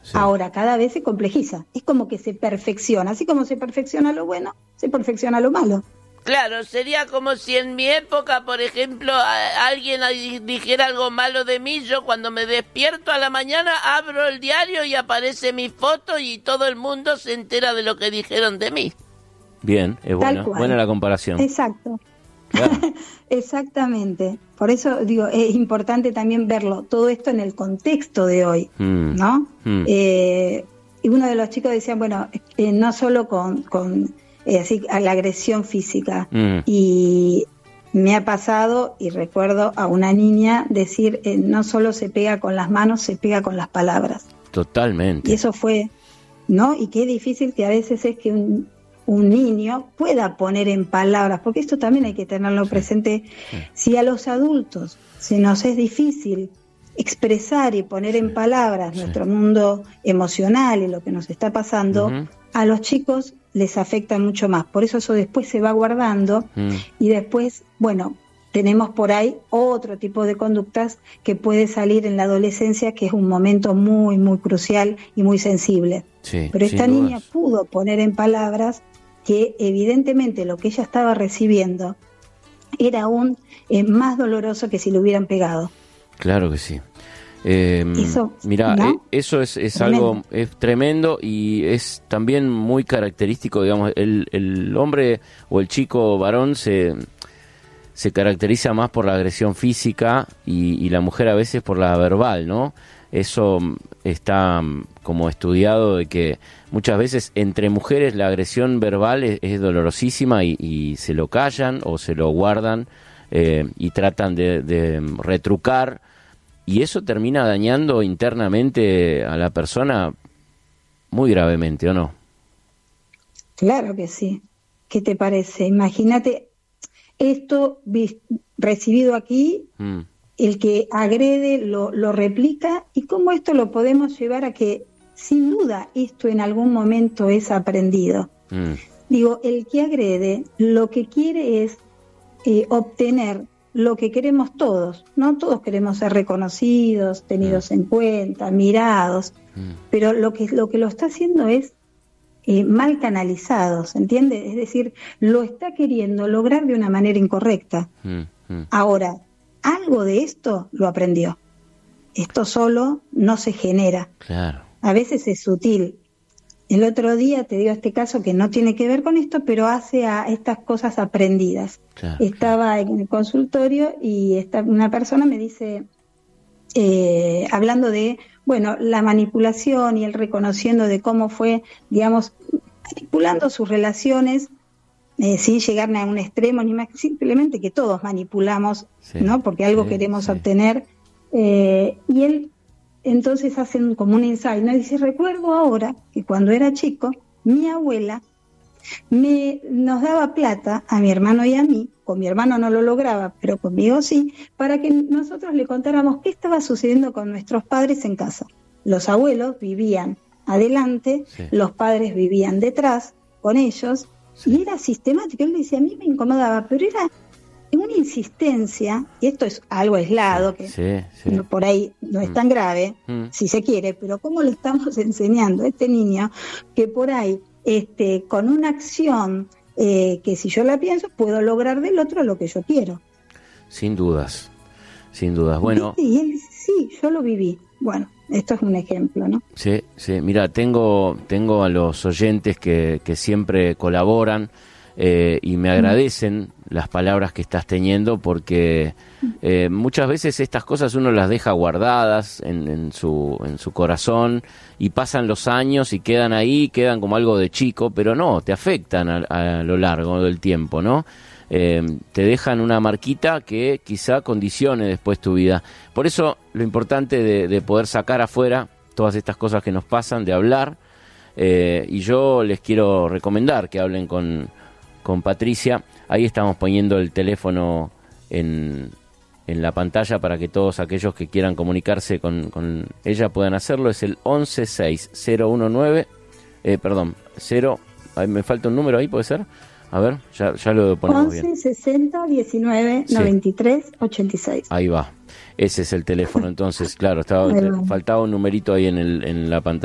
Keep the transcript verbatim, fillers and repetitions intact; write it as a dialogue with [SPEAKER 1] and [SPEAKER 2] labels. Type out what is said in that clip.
[SPEAKER 1] Sí.
[SPEAKER 2] Ahora, cada vez se complejiza. Es como que se perfecciona. Así como se perfecciona lo bueno, se perfecciona lo malo.
[SPEAKER 3] Claro, sería como si en mi época, por ejemplo, a, alguien dijera algo malo de mí. Yo cuando me despierto a la mañana abro el diario y aparece mi foto y todo el mundo se entera de lo que dijeron de mí.
[SPEAKER 1] Bien, es buena, buena la comparación.
[SPEAKER 2] Exacto.
[SPEAKER 1] Claro.
[SPEAKER 2] Exactamente. Por eso digo, es importante también verlo, todo esto en el contexto de hoy,
[SPEAKER 1] mm.
[SPEAKER 2] ¿no?
[SPEAKER 1] Mm.
[SPEAKER 2] Eh, y uno de los chicos decía, bueno, eh, no solo con... con Eh, así a la agresión física.
[SPEAKER 1] Mm.
[SPEAKER 2] Y me ha pasado, y recuerdo a una niña decir, eh, no solo se pega con las manos, se pega con las palabras.
[SPEAKER 1] Totalmente.
[SPEAKER 2] Y eso fue, ¿no? Y qué difícil que a veces es que un, un niño pueda poner en palabras, porque esto también hay que tenerlo
[SPEAKER 1] sí.
[SPEAKER 2] presente.
[SPEAKER 1] Sí.
[SPEAKER 2] Si a los adultos se nos es difícil expresar y poner
[SPEAKER 1] sí.
[SPEAKER 2] en palabras
[SPEAKER 1] sí.
[SPEAKER 2] nuestro mundo emocional y lo que nos está pasando,
[SPEAKER 1] uh-huh.
[SPEAKER 2] a los chicos les afecta mucho más. Por eso eso después se va guardando
[SPEAKER 1] mm.
[SPEAKER 2] y después, bueno, tenemos por ahí otro tipo de conductas que puede salir en la adolescencia, que es un momento muy, muy crucial y muy sensible.
[SPEAKER 1] Sí,
[SPEAKER 2] pero esta niña dudas. pudo poner en palabras que evidentemente lo que ella estaba recibiendo era aún eh, más doloroso que si le hubieran pegado.
[SPEAKER 1] Claro que sí. Eh,
[SPEAKER 2] eso,
[SPEAKER 1] mira,
[SPEAKER 2] ¿no?
[SPEAKER 1] eh, eso es, es algo es tremendo y es también muy característico, digamos, el, el hombre o el chico varón se, se caracteriza más por la agresión física y, y la mujer a veces por la verbal, ¿no? Eso está como estudiado de que muchas veces entre mujeres la agresión verbal es, es dolorosísima y, y se lo callan o se lo guardan eh, y tratan de, de retrucar. Y eso termina dañando internamente a la persona muy gravemente, ¿o no?
[SPEAKER 2] Claro que sí. ¿Qué te parece? Imagínate esto vi- recibido aquí, mm. el que agrede lo, lo replica, y cómo esto lo podemos llevar a que, sin duda, esto en algún momento es aprendido. Mm. Digo, el que agrede lo que quiere es eh, obtener lo que queremos todos, ¿no? Todos queremos ser reconocidos, tenidos mm. en cuenta, mirados, mm. pero lo que, lo que lo está haciendo es eh, mal canalizado, ¿se entiende? Es decir, lo está queriendo lograr de una manera incorrecta. Mm. Mm. Ahora, algo de esto lo aprendió. Esto solo no se genera.
[SPEAKER 1] Claro.
[SPEAKER 2] A veces es sutil. El otro día te digo este caso que no tiene que ver con esto, pero hace a estas cosas aprendidas. Claro, Estaba claro. en el consultorio y esta, una persona me dice, eh, hablando de, bueno, la manipulación y el reconociendo de cómo fue, digamos, manipulando sus relaciones, eh, sin llegar a un extremo, ni más, simplemente que todos manipulamos, sí, ¿no? Porque algo sí, queremos sí. obtener. Eh, y él entonces hacen como un insight, ¿no? Y dice, recuerdo ahora que cuando era chico, mi abuela me nos daba plata a mi hermano y a mí, con mi hermano no lo lograba, pero conmigo sí, para que nosotros le contáramos qué estaba sucediendo con nuestros padres en casa. Los abuelos vivían adelante, sí. los padres vivían detrás con ellos, sí. y era sistemático. Él decía, a mí me incomodaba, pero era una insistencia, y esto es algo aislado, que
[SPEAKER 1] sí, sí.
[SPEAKER 2] por ahí no es tan grave, mm. si se quiere, pero ¿cómo le estamos enseñando a este niño que por ahí, este, con una acción eh, que si yo la pienso, puedo lograr del otro lo que yo quiero?
[SPEAKER 1] Sin dudas, sin dudas. Bueno,
[SPEAKER 2] y él dice, sí, yo lo viví. Bueno, esto es un ejemplo, ¿no?
[SPEAKER 1] Sí, sí. Mira, tengo, tengo a los oyentes que, que siempre colaboran eh, y me agradecen mm. las palabras que estás teniendo, porque eh, muchas veces estas cosas uno las deja guardadas en, en su en su corazón y pasan los años y quedan ahí, quedan como algo de chico, pero no, te afectan a, a lo largo del tiempo, ¿no? Eh, te dejan una marquita que quizá condicione después tu vida. Por eso lo importante de, de poder sacar afuera todas estas cosas que nos pasan, de hablar, eh, y yo les quiero recomendar que hablen con, con Patricia. Ahí estamos poniendo el teléfono en, en la pantalla para que todos aquellos que quieran comunicarse con, con ella puedan hacerlo. Es el once seis cero uno nueve, eh, perdón, cero, me falta un número ahí, ¿puede ser? A ver, ya, ya lo ponemos bien.
[SPEAKER 2] once sesenta diecinueve noventa y tres ochenta y seis.
[SPEAKER 1] Ahí va. Ese es el teléfono, entonces, claro, estaba, faltaba un numerito ahí en, el, en la pantalla.